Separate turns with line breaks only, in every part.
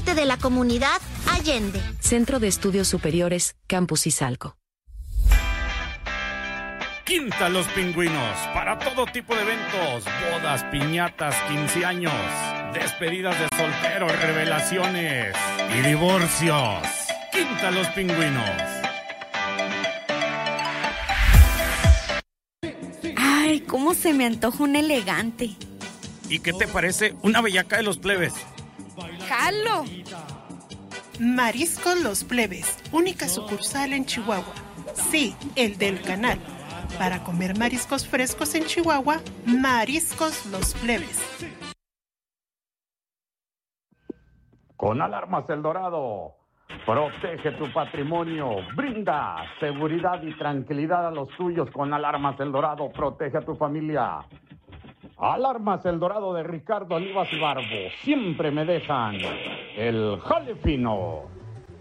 parte de la comunidad Allende.
Centro de Estudios Superiores, Campus Izalco.
Quinta Los Pingüinos, para todo tipo de eventos, bodas, piñatas, 15 años, despedidas de solteros, revelaciones y divorcios. Quinta Los Pingüinos.
Ay, cómo se me antoja un elegante.
¿Y qué te parece una bellaca de los plebes?
¡Jalo!
Mariscos Los Plebes, única sucursal en Chihuahua. Sí, el del canal. Para comer mariscos frescos en Chihuahua, Mariscos Los Plebes.
Con Alarmas El Dorado, protege tu patrimonio, brinda seguridad y tranquilidad a los tuyos. Con Alarmas El Dorado, protege a tu familia. Alarmas El Dorado de Ricardo Olivas y Barbo, siempre me dejan el jale fino.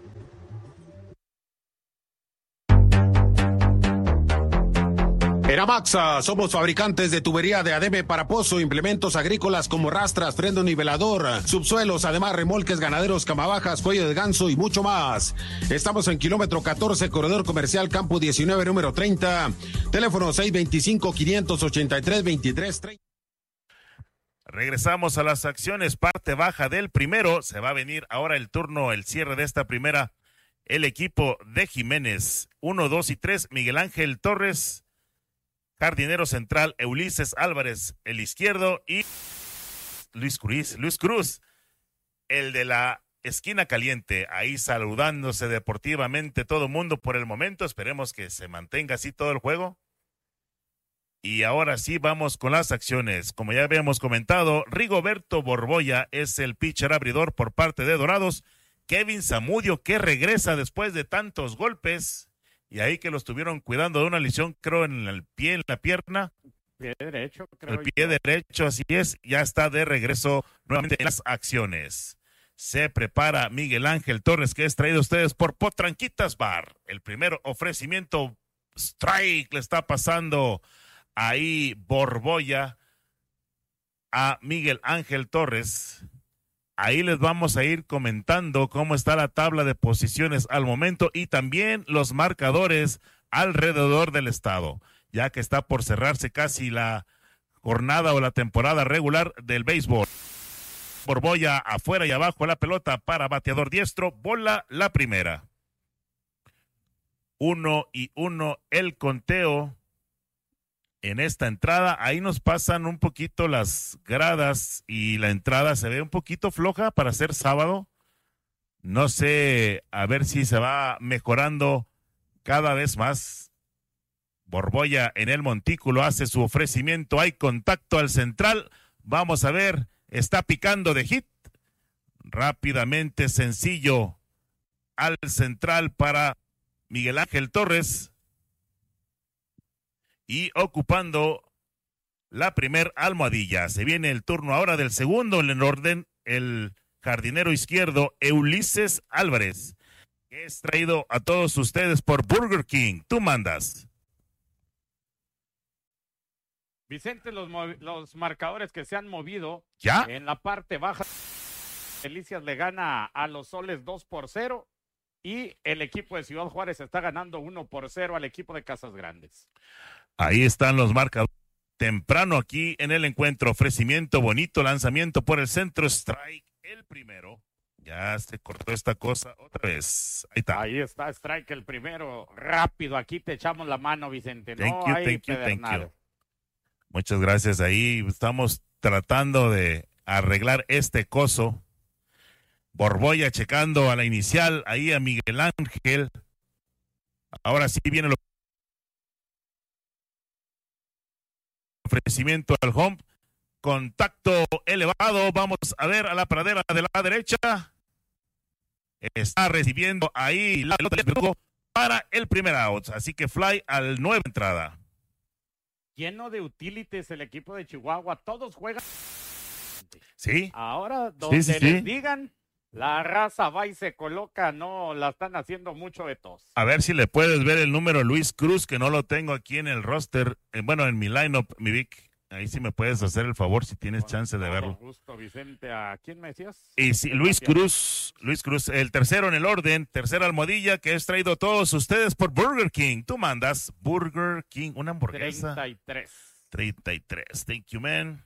Eramaxa, somos fabricantes de tubería de ADM para pozo, implementos agrícolas como rastras, freno nivelador, subsuelos, además remolques ganaderos, camabajas, cuello de ganso y mucho más. Estamos en kilómetro 14, corredor comercial Campo 19, número 30, teléfono 625-583-2330.
Regresamos a las acciones, parte baja del primero. Se va a venir ahora el turno, el cierre de esta primera. El equipo de Jiménez, 1, 2 y 3, Miguel Ángel Torres, jardinero central, Ulises Álvarez, el izquierdo, y Luis Cruz, el de la esquina caliente, ahí saludándose deportivamente todo el mundo por el momento. Esperemos que se mantenga así todo el juego. Y ahora sí vamos con las acciones. Como ya habíamos comentado, Rigoberto Borboya es el pitcher abridor por parte de Dorados. Kevin Zamudio, que regresa después de tantos golpes, y ahí que lo estuvieron cuidando de una lesión, creo, en el pie, en la pierna.
Pie derecho, creo.
El pie derecho, así es, ya está de regreso nuevamente en las acciones. Se prepara Miguel Ángel Torres, que es traído a ustedes por Potranquitas Bar. El primer ofrecimiento, strike, le está pasando ahí Borboya a Miguel Ángel Torres. Ahí les vamos a ir comentando cómo está la tabla de posiciones al momento y también los marcadores alrededor del estado, ya que está por cerrarse casi la jornada o la temporada regular del béisbol. Borboya afuera y abajo la pelota para bateador diestro, bola la primera. 1-1 el conteo. En esta entrada, ahí nos pasan un poquito las gradas y la entrada se ve un poquito floja para ser sábado. No sé, a ver si se va mejorando cada vez más. Borboya en el montículo hace su ofrecimiento, hay contacto al central. Vamos a ver, está picando de hit. Rápidamente, sencillo al central para Miguel Ángel Torres. Y ocupando la primer almohadilla. Se viene el turno ahora del segundo en el orden, el jardinero izquierdo, Ulises Álvarez, que es traído a todos ustedes por Burger King. Tú mandas.
Vicente, los marcadores que se han movido
¿Ya?
En la parte baja. Delicias le gana a los Soles 2-0 y el equipo de Ciudad Juárez está ganando 1-0 al equipo de Casas Grandes.
Ahí están los marcadores temprano aquí en el encuentro. Ofrecimiento bonito, lanzamiento por el centro, strike el primero. Ya se cortó esta cosa otra vez. Ahí está.
Ahí está, strike el primero. Rápido, aquí te echamos la mano, Vicente.
Thank you. Muchas gracias. Ahí estamos tratando de arreglar este coso. Borboya checando a la inicial, ahí a Miguel Ángel. Ahora sí viene el ofrecimiento al home, contacto elevado, vamos a ver a la pradera de la derecha, está recibiendo ahí la pelota para el primer out, así que fly al 9 entrada.
Lleno de utilities el equipo de Chihuahua, todos juegan.
Sí.
Ahora, donde les digan, la raza va y se coloca, no la están haciendo mucho de tos.
A ver si le puedes ver el número Luis Cruz, que no lo tengo aquí en el roster, en mi lineup, mi Vic. Ahí sí me puedes hacer el favor si tienes chance de verlo.
Con gusto, Vicente. ¿A quién me decías?
Y sí, Luis Cruz, el tercero en el orden, tercera almohadilla que es traído a todos ustedes por Burger King. Tú mandas Burger King, una hamburguesa. 33. Thank you, man.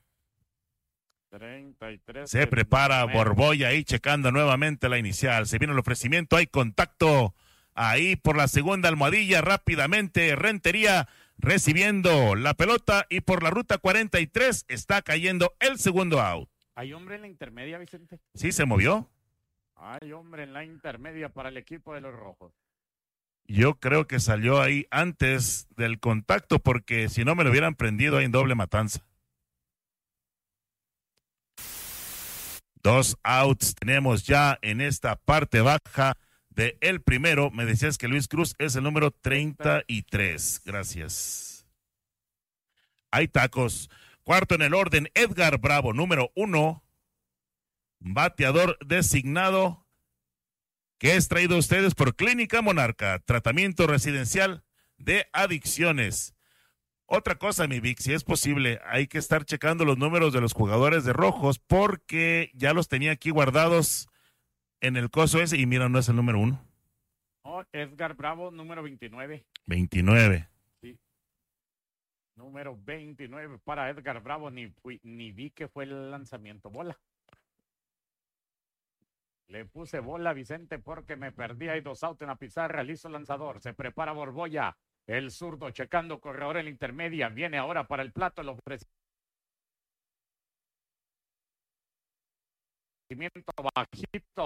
33.
Se prepara Borboya ahí checando nuevamente la inicial. Se viene el ofrecimiento, hay contacto ahí por la segunda almohadilla rápidamente. Rentería recibiendo la pelota y por la ruta 43 está cayendo el segundo out.
¿Hay hombre en la intermedia, Vicente?
Sí, se movió.
Hay hombre en la intermedia para el equipo de los Rojos.
Yo creo que salió ahí antes del contacto porque si no me lo hubieran prendido ahí en doble matanza. 2 outs tenemos ya en esta parte baja de el primero. Me decías que Luis Cruz es el número 33. Gracias. Hay tacos. Cuarto en el orden, Edgar Bravo, número 1. Bateador designado, que es traído a ustedes por Clínica Monarca, tratamiento residencial de adicciones. Otra cosa, mi Vic, si es posible, hay que estar checando los números de los jugadores de Rojos porque ya los tenía aquí guardados en el coso ese y mira, no es el número 1.
Oh, Edgar Bravo, número 29.
29.
Sí. Número 29 para Edgar Bravo, ni vi que fue el lanzamiento. Bola. Le puse bola, Vicente, porque me perdí. Hay 2 outs en la pizarra. Listo lanzador. Se prepara Borboya. El zurdo checando corredor en la intermedia. Viene ahora para el plato. El ofrecimiento bajito.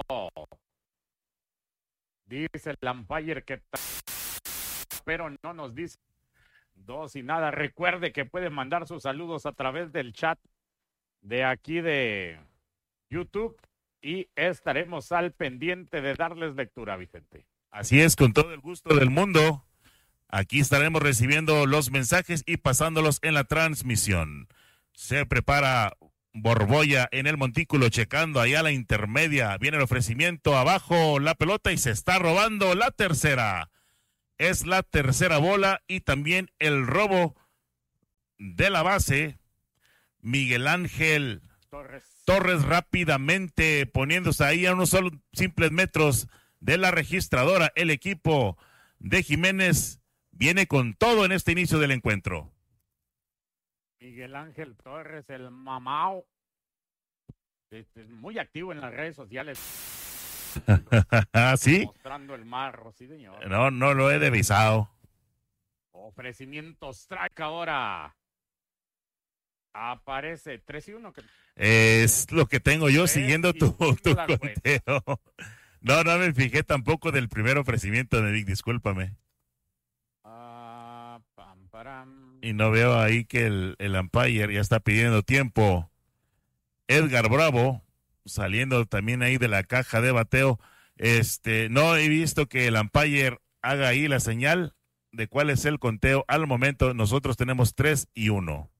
Dice el umpire que pero no nos dice 2 y nada. Recuerde que puede mandar sus saludos a través del chat de aquí de YouTube y estaremos al pendiente de darles lectura, Vicente.
Así es, con todo el gusto del mundo. Aquí estaremos recibiendo los mensajes y pasándolos en la transmisión. Se prepara Borboya en el montículo, checando allá la intermedia. Viene el ofrecimiento abajo, la pelota y se está robando la tercera. Es la tercera bola y también el robo de la base. Miguel Ángel Torres rápidamente poniéndose ahí a unos solo simples metros de la registradora. El equipo de Jiménez viene con todo en este inicio del encuentro.
Miguel Ángel Torres, el mamao, muy activo en las redes sociales.
¿Sí?
Mostrando el marro, sí, señor.
No lo he divisado.
Ofrecimiento strike ahora. Aparece 3-1.
Es lo que tengo yo siguiendo tu conteo. No me fijé tampoco del primer ofrecimiento de Vic, discúlpame. Y no veo ahí que el umpire ya está pidiendo tiempo. Edgar Bravo, saliendo también ahí de la caja de bateo. No he visto que el umpire haga ahí la señal de cuál es el conteo. Al momento nosotros tenemos 3-1.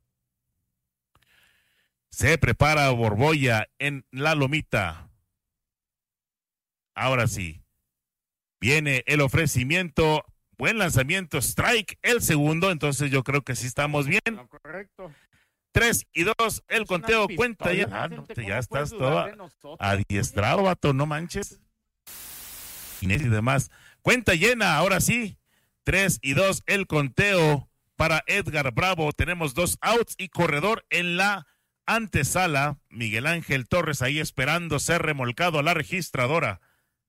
Se prepara Borboya en la lomita. Ahora sí. Viene el ofrecimiento. Buen lanzamiento, strike, el segundo. Entonces yo creo que sí estamos bien.
Correcto.
3-2, el conteo cuenta ya. Ya estás todo adiestrado, vato, no manches. Inés y demás. Cuenta llena, ahora sí. 3-2, el conteo para Edgar Bravo. Tenemos 2 outs y corredor en la antesala. Miguel Ángel Torres ahí esperando ser remolcado a la registradora.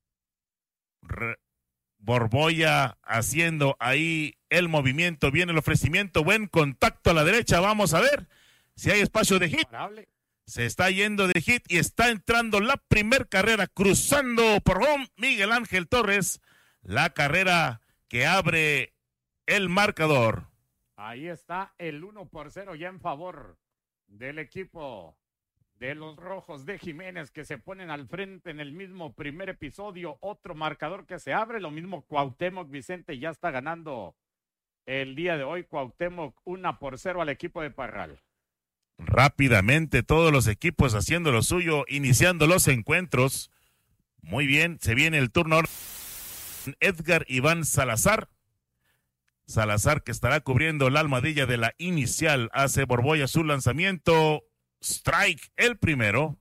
Borboya haciendo ahí el movimiento. Viene el ofrecimiento. Buen contacto a la derecha. Vamos a ver si hay espacio de hit. Se está yendo de hit y está entrando la primer carrera. Cruzando por home Miguel Ángel Torres. La carrera que abre el marcador.
Ahí está el 1-0 ya en favor del equipo de los Rojos de Jiménez, que se ponen al frente en el mismo primer episodio. Otro marcador que se abre, lo mismo Cuauhtémoc. Vicente ya está ganando el día de hoy. Cuauhtémoc 1-0 al equipo de Parral.
Rápidamente todos los equipos haciendo lo suyo, iniciando los encuentros. Muy bien, se viene el turno. Edgar Iván Salazar Salazar, que estará cubriendo la almohadilla de la inicial, hace Borbolla su lanzamiento. Strike, el primero.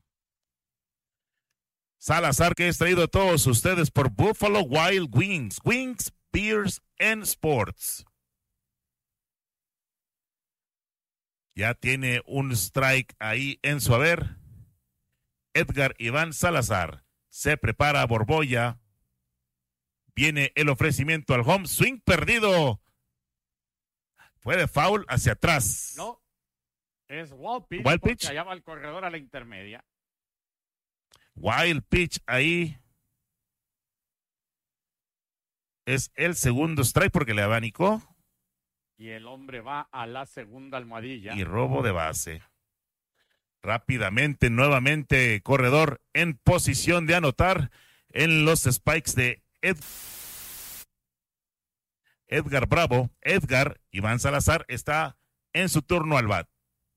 Salazar, que es traído a todos ustedes por Buffalo Wild Wings. Wings, Beers and Sports. Ya tiene un strike ahí en su haber. Edgar Iván Salazar. Se prepara Borbolla. Viene el ofrecimiento al home. Swing perdido. Fue de foul hacia atrás.
No. Es wild pitch.
Wild pitch.
Allá va el corredor a la intermedia.
Wild pitch ahí. Es el segundo strike porque le abanicó.
Y el hombre va a la segunda almohadilla.
Y robo de base. Rápidamente, nuevamente, corredor en posición de anotar en los spikes de Edgar Bravo. Edgar Iván Salazar está en su turno al bat.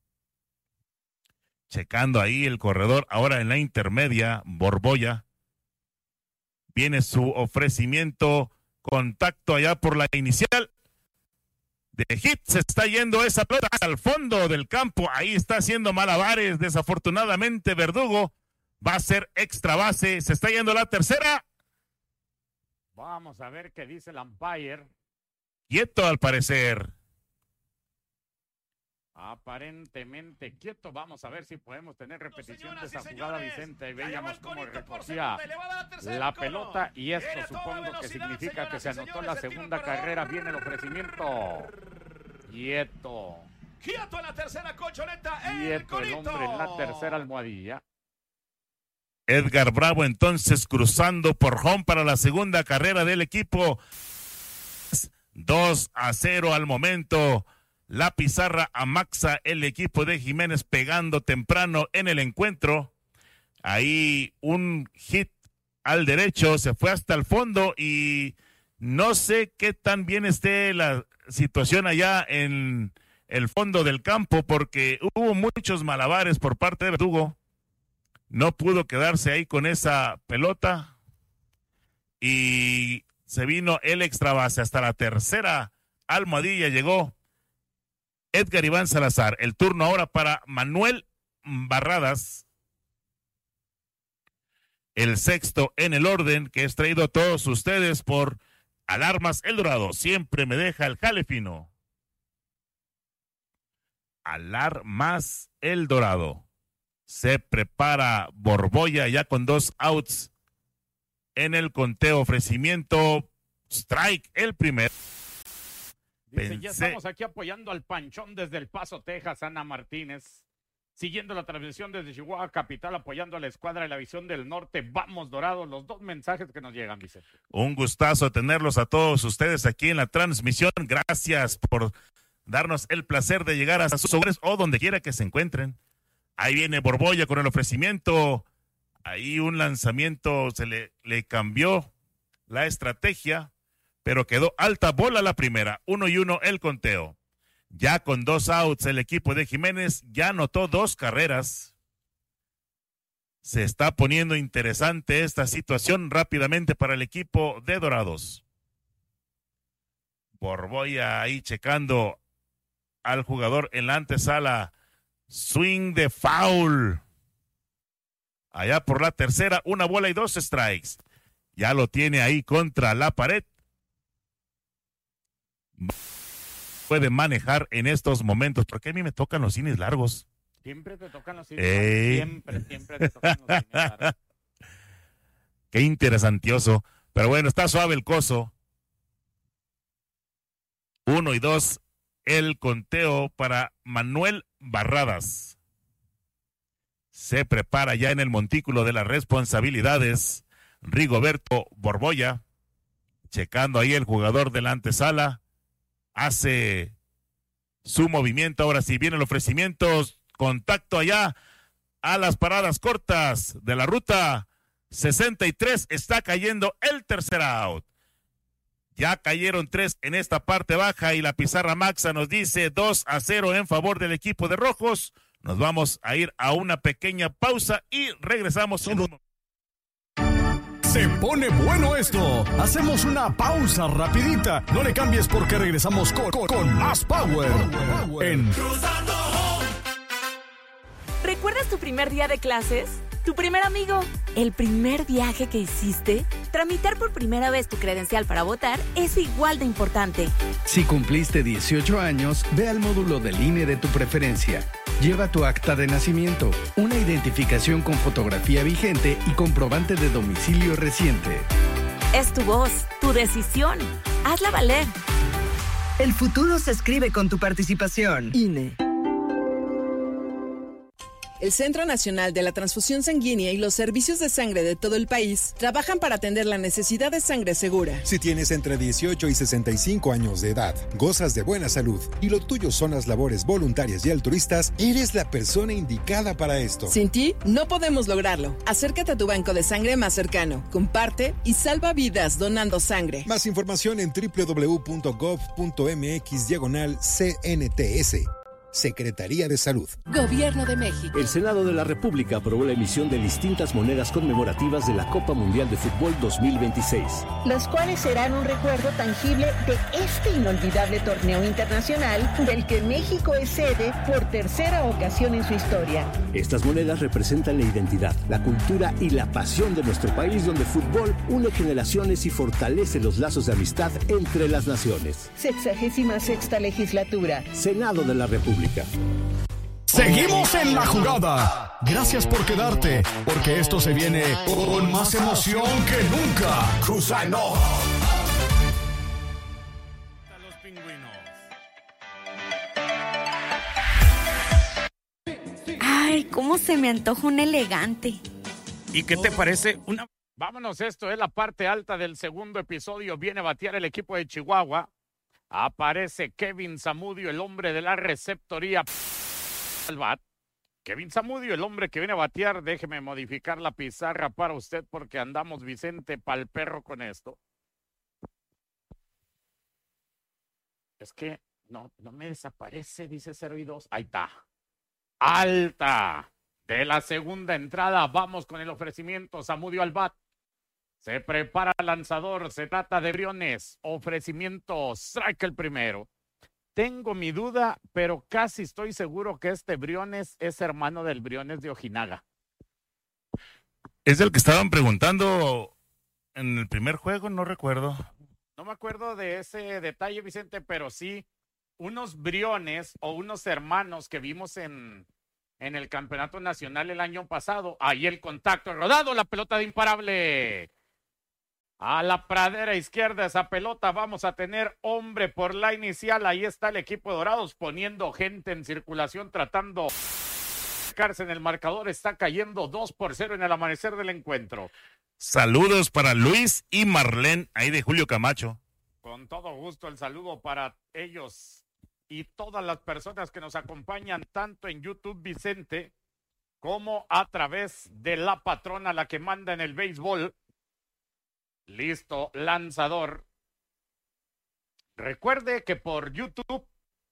Checando ahí el corredor, ahora en la intermedia, Borbolla. Viene su ofrecimiento, contacto allá por la inicial. De hit, se está yendo esa pelota al fondo del campo. Ahí está haciendo malabares. Desafortunadamente, Verdugo va a ser extra base. Se está yendo la tercera.
Vamos a ver qué dice el umpire.
Quieto al parecer.
Aparentemente quieto. Vamos a ver si podemos tener repetición de esa jugada, Vicente. Veíamos cómo recorría la pelota y esto supongo que significa que se anotó la segunda carrera. Viene el ofrecimiento. Quieto.
Quieto en la tercera colchoneta.
Quieto el hombre en la tercera almohadilla.
Edgar Bravo entonces cruzando por home para la segunda carrera del equipo. 2-0 al momento. La pizarra amaxa el equipo de Jiménez pegando temprano en el encuentro. Ahí un hit al derecho, se fue hasta el fondo y no sé qué tan bien esté la situación allá en el fondo del campo porque hubo muchos malabares por parte de Verdugo. No pudo quedarse ahí con esa pelota y se vino el extra base hasta la tercera almohadilla llegó Edgar Iván Salazar. El turno ahora para Manuel Barradas. El sexto en el orden que es traído a todos ustedes por Alarmas El Dorado. Siempre me deja el jale fino. Alarmas El Dorado. Se prepara Borbolla ya con 2 outs en el conteo. Ofrecimiento. Strike el primero.
Dice, ya estamos aquí apoyando al Panchón desde El Paso, Texas, Ana Martínez. Siguiendo la transmisión desde Chihuahua Capital, apoyando a la escuadra de la Visión del Norte. Vamos, Dorado, los 2 mensajes que nos llegan, Vicente.
Un gustazo tenerlos a todos ustedes aquí en la transmisión. Gracias por darnos el placer de llegar a sus hogares o donde quiera que se encuentren. Ahí viene Borbolla con el ofrecimiento. Ahí un lanzamiento, se le cambió la estrategia, pero quedó alta bola la primera. 1-1 el conteo. Ya con 2 outs el equipo de Jiménez ya anotó 2 carreras. Se está poniendo interesante esta situación rápidamente para el equipo de Dorados. Borbolla ahí checando al jugador en la antesala. Swing de foul. Allá por la tercera, 1 bola y 2 strikes. Ya lo tiene ahí contra la pared. Puede manejar en estos momentos. ¿Por qué a mí me tocan los cines largos?
Siempre te tocan los cines largos. Siempre te tocan los cines largos.
Qué interesantioso. Pero bueno, está suave el coso. 1 y 2 el conteo para Manuel Barradas. Se prepara ya en el montículo de las responsabilidades Rigoberto Borbolla. Checando ahí el jugador de la antesala. Hace su movimiento. Ahora sí viene el ofrecimiento. Contacto allá a las paradas cortas de la ruta 63. Está cayendo el tercer out. Ya cayeron 3 en esta parte baja y la pizarra maxa nos dice 2-0 en favor del equipo de Rojos. Nos vamos a ir a una pequeña pausa y regresamos en un momento.
Se pone bueno esto. Hacemos una pausa rapidita. No le cambies porque regresamos con más Power en Cruzando Home.
¿Recuerdas tu primer día de clases? ¿Tu primer amigo? ¿El primer viaje que hiciste? Tramitar por primera vez tu credencial para votar es igual de importante.
Si cumpliste 18 años, ve al módulo del INE de tu preferencia. Lleva tu acta de nacimiento, una identificación con fotografía vigente y comprobante de domicilio reciente.
Es tu voz, tu decisión. Hazla valer.
El futuro se escribe con tu participación. INE.
El Centro Nacional de la Transfusión Sanguínea y los servicios de sangre de todo el país trabajan para atender la necesidad de sangre segura.
Si tienes entre 18 y 65 años de edad, gozas de buena salud y lo tuyo son las labores voluntarias y altruistas, eres la persona indicada para esto.
Sin ti, no podemos lograrlo. Acércate a tu banco de sangre más cercano, comparte y salva vidas donando sangre.
Más información en www.gov.mx/CNTS. Secretaría de Salud.
Gobierno de México. El Senado de la República aprobó la emisión de distintas monedas conmemorativas de la Copa Mundial de Fútbol 2026.
Las cuales serán un recuerdo tangible de este inolvidable torneo internacional del que México es sede por tercera ocasión en su historia.
Estas monedas representan la identidad, la cultura y la pasión de nuestro país, donde el fútbol une generaciones y fortalece los lazos de amistad entre las naciones.
66ª legislatura.
Senado de la República.
Seguimos en la jugada. Gracias por quedarte, porque esto se viene con más emoción que nunca. Cruzando.
Los pingüinos.
Ay, cómo se me antoja un elegante.
¿Y qué te parece una?
Vámonos, esto es la parte alta del segundo episodio. Viene a batear el equipo de Chihuahua. Aparece Kevin Zamudio, el hombre de la receptoría al bat. Kevin Zamudio, el hombre que viene a batear. Déjeme modificar la pizarra para usted porque andamos, Vicente, pa'l perro con esto. Es que no me desaparece, dice 0 y 2. Ahí está. Alta de la segunda entrada. Vamos con el ofrecimiento. Zamudio al bat. Se prepara el lanzador, se trata de Briones, ofrecimiento, strike el primero. Tengo mi duda, pero casi estoy seguro que este Briones es hermano del Briones de Ojinaga.
Es el que estaban preguntando en el primer juego, no recuerdo.
No me acuerdo de ese detalle, Vicente, pero sí unos Briones o unos hermanos que vimos en el Campeonato Nacional el año pasado. Ahí el contacto rodado, la pelota de imparable. A la pradera izquierda esa pelota, vamos a tener hombre por la inicial. Ahí está el equipo de Dorados poniendo gente en circulación, tratando de sacarse en el marcador. Está cayendo 2-0 en el amanecer del encuentro.
Saludos para Luis y Marlene, ahí de Julio Camacho.
Con todo gusto el saludo para ellos y todas las personas que nos acompañan tanto en YouTube, Vicente, como a través de la patrona, la que manda en el béisbol. Listo, lanzador. Recuerde que por YouTube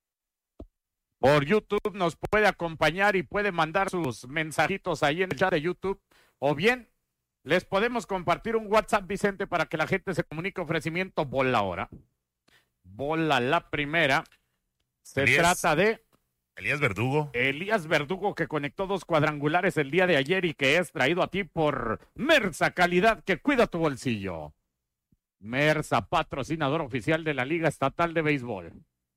nos puede acompañar y puede mandar sus mensajitos ahí en el chat de YouTube. O bien, les podemos compartir un WhatsApp, Vicente, para que la gente se comunique. Ofrecimiento, bola ahora. Bola la primera. Se trata de
Elías Verdugo.
Elías Verdugo, que conectó 2 cuadrangulares el día de ayer y que es traído a ti por Mersa, calidad que cuida tu bolsillo. Mersa, patrocinador oficial de la Liga Estatal de Béisbol.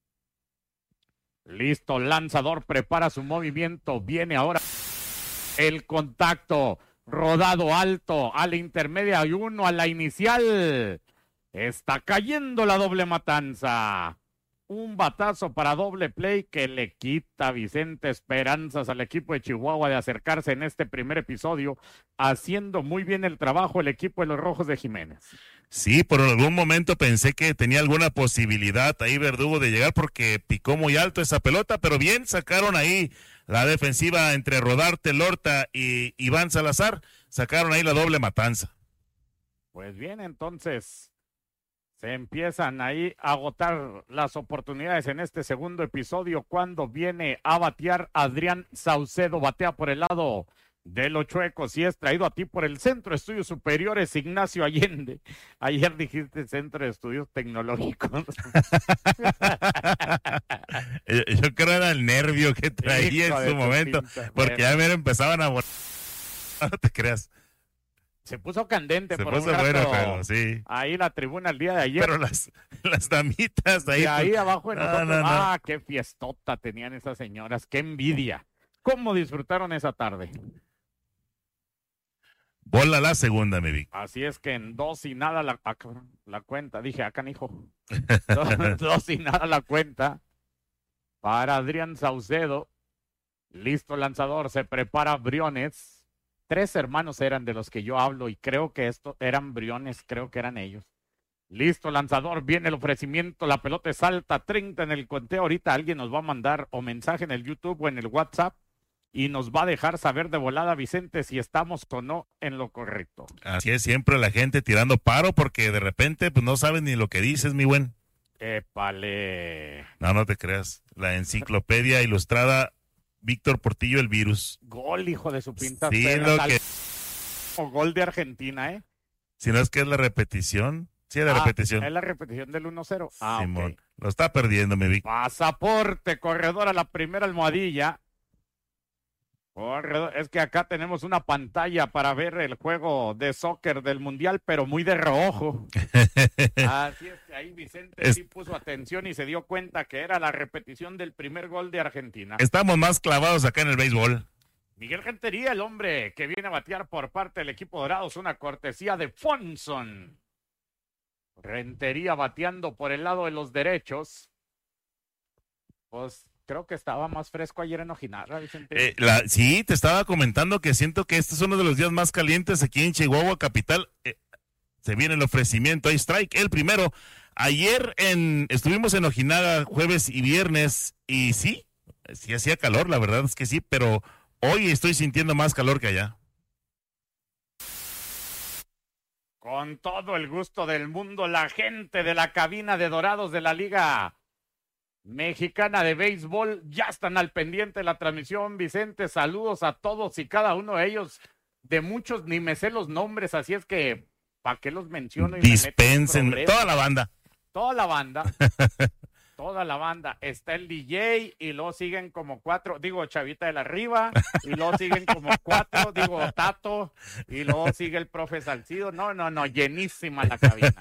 Listo, lanzador, prepara su movimiento. Viene ahora el contacto. Rodado alto a la intermedia y 1 a la inicial. Está cayendo la doble matanza. Un batazo para doble play que le quita, Vicente, esperanzas al equipo de Chihuahua de acercarse en este primer episodio, haciendo muy bien el trabajo el equipo de los Rojos de Jiménez.
Sí, por algún momento pensé que tenía alguna posibilidad ahí Verdugo de llegar porque picó muy alto esa pelota, pero bien sacaron ahí la defensiva entre Rodarte, Lorta y Iván Salazar, sacaron ahí la doble matanza.
Pues bien, entonces se empiezan ahí a agotar las oportunidades en este segundo episodio cuando viene a batear Adrián Saucedo, batea por el lado de los chuecos y es traído a ti por el Centro de Estudios Superiores Ignacio Allende. Ayer dijiste Centro de Estudios Tecnológicos.
Yo creo era el nervio que traía en su momento, porque ya me empezaban a volar. No te creas.
Se puso candente
Se
por
puso
un rato.
bueno, pero sí.
Ahí la tribuna el día de ayer.
Pero las damitas ahí.
Y ahí abajo de nosotros.
No.
Ah, qué fiestota tenían esas señoras. Qué envidia. ¿Cómo disfrutaron esa tarde?
Bola la segunda, mi Vic.
Así es que en 2-0 la cuenta. Dije, canijo. 2-0 la cuenta. Para Adrián Saucedo. Listo lanzador. Se prepara Briones. 3 hermanos eran de los que yo hablo y creo que estos eran Briones, creo que eran ellos. Listo, lanzador, viene el ofrecimiento, la pelota salta 30 en el conteo. Ahorita alguien nos va a mandar o mensaje en el YouTube o en el WhatsApp y nos va a dejar saber de volada, Vicente, si estamos o no en lo correcto.
Así es, siempre la gente tirando paro porque de repente pues no saben ni lo que dices, mi buen.
¡Épale!
No te creas. La enciclopedia ilustrada Víctor Portillo, el virus.
Gol, hijo de su pinta.
Sí, lo que...
O gol de Argentina, ¿eh?
Si no es que es la repetición. Sí, es la repetición.
Es la repetición del 1-0.
Simón,
okay.
Lo está perdiendo, mi Vic.
Pasaporte, corredor a la primera almohadilla. Corredor. Es que acá tenemos una pantalla para ver el juego de soccer del Mundial, pero muy de reojo. Así es que ahí Vicente sí puso atención y se dio cuenta que era la repetición del primer gol de Argentina.
Estamos más clavados acá en el béisbol.
Miguel Rentería, el hombre que viene a batear por parte del equipo Dorados, una cortesía de Fonson. Rentería bateando por el lado de los derechos. Pues creo que estaba más fresco ayer en Ojinaga, Vicente.
Sí, te estaba comentando que siento que este es uno de los días más calientes aquí en Chihuahua capital. Se viene el ofrecimiento, hay strike, el primero. Ayer estuvimos en Ojinaga jueves y viernes y sí hacía calor, la verdad es que sí, pero hoy estoy sintiendo más calor que allá.
Con todo el gusto del mundo, la gente de la cabina de Dorados de la Liga Mexicana de Béisbol ya están al pendiente de la transmisión. Vicente, saludos a todos y cada uno de ellos. De muchos ni me sé los nombres, así es que ¿para qué los menciono?
Dispensen, toda la banda.
Toda la banda. Toda la banda. Está el DJ y luego siguen como 4, digo Chavita de la Riva, y luego siguen como 4, digo Tato, y luego sigue el profe Salcido. No, llenísima la cabina.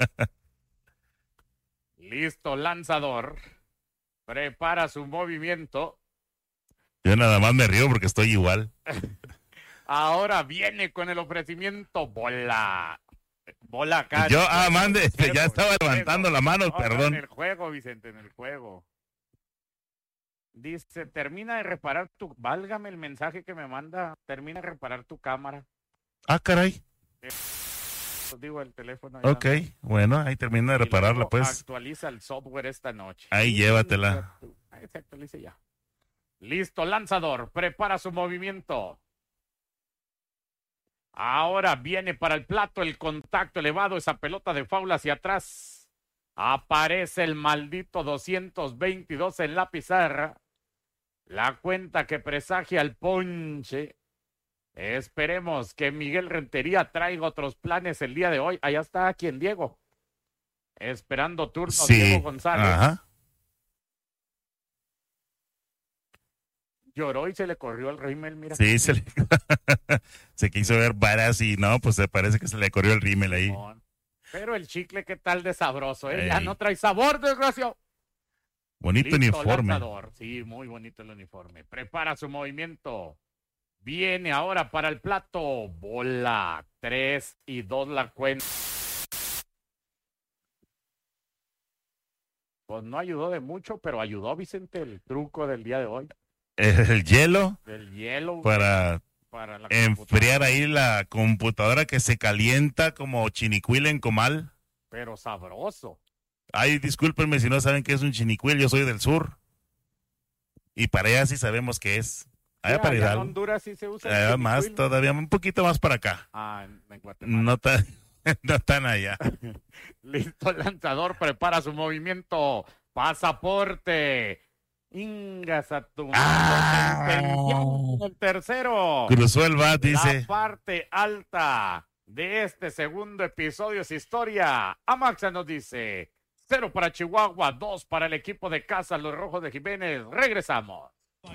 Listo, lanzador. Prepara su movimiento.
Yo nada más me río porque estoy igual.
Ahora viene con el ofrecimiento bola. Bola acá.
Yo, mande, ya estaba levantando la mano, perdón.
En el juego, Vicente, en el juego. Dice, termina de reparar válgame el mensaje que me manda, termina de reparar tu cámara.
Ah, caray.
Digo, el teléfono.
Ok, bueno, ahí termina de repararla, pues.
Actualiza el software esta noche.
Ahí llévatela.
Ahí se actualiza ya. Listo, lanzador, prepara su movimiento. Ahora viene para el plato el contacto elevado, esa pelota de foul hacia atrás. Aparece el maldito 222 en la pizarra. La cuenta que presagia el ponche. Esperemos que Miguel Rentería traiga otros planes el día de hoy. Allá está quien, Diego. Esperando turno, sí. Diego González.
Ajá.
Lloró y se le corrió el rímel, mira.
Sí, se quiso ver varas y no, pues se parece que se le corrió el rímel ahí.
Pero el chicle, ¿qué tal de sabroso? Ya no trae sabor, desgraciado.
Bonito uniforme.
Lanzador. Sí, muy bonito el uniforme. Prepara su movimiento. Viene ahora para el plato. Bola. 3-2 la cuenta. Pues no ayudó de mucho, pero ayudó, Vicente, el truco del día de hoy.
El hielo.
El hielo.
Para enfriar ahí la computadora que se calienta como chinicuil en comal.
Pero sabroso.
Ay, discúlpenme si no saben qué es un chinicuil, yo soy del sur. Y para allá sí sabemos qué es. Allá para Hidalgo.
En Honduras sí se usa.
Más, todavía un poquito más para acá.
En Guatemala.
No tan allá.
Listo, el lanzador prepara su movimiento. Pasaporte. Ingas a tu el tercero.
Cruzó el bat, dice.
La parte alta de este segundo episodio es historia. Amaxa nos dice 0 para Chihuahua, 2 para el equipo de casa, los Rojos de Jiménez. Regresamos.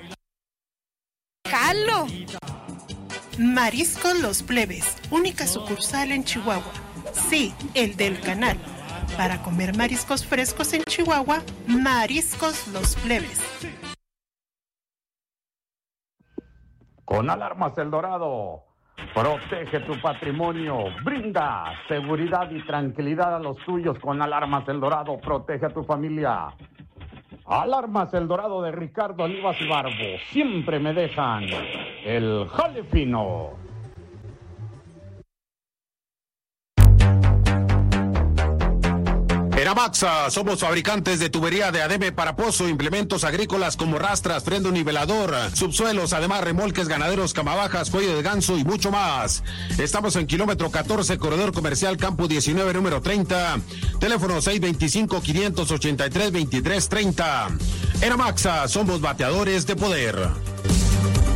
¡Jalo!
Mariscos Los Plebes, única sucursal en Chihuahua. Sí, el del canal. Para comer mariscos frescos en Chihuahua, Mariscos Los Plebes.
Con Alarmas El Dorado, protege tu patrimonio, brinda seguridad y tranquilidad a los tuyos. Con Alarmas El Dorado, protege a tu familia. Alarmas El Dorado de Ricardo Olivas y Barbo, siempre me dejan el jale fino.
En Amaxa somos fabricantes de tubería de ADM para pozo, implementos agrícolas como rastras, freno nivelador, subsuelos, además remolques ganaderos, camabajas, cuello de ganso y mucho más. Estamos en kilómetro 14, corredor comercial Campo 19, número 30. Teléfono 625-583-2330. En Amaxa somos bateadores de poder.